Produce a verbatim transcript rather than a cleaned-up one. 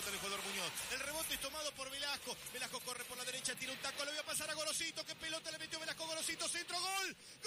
pelota del jugador Muñoz. El rebote es tomado por Velasco. Velasco corre por la derecha, tira un taco, le voy a pasar a Gorosito. ¿Qué pelota le metió Velasco? Gorosito, centro, gol.